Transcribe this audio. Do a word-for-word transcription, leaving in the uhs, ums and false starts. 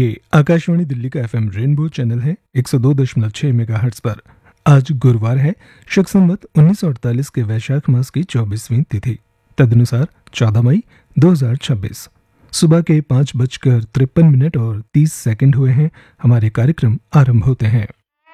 ये आकाशवाणी दिल्ली का FM rainbow channel है एक सौ दो दशमलव छह मेगाहर्ट्ज पर। आज गुरुवार है, शक संवत उन्नीस सौ अड़तालीस के वैशाख मास की चौबीसवीं तिथि, तदनुसार चौदह मई दो हज़ार छब्बीस। सुबह के पाँच बजकर तिरपन मिनट और तीस सेकंड हुए हैं। हमारे कार्यक्रम आरंभ होते हैं।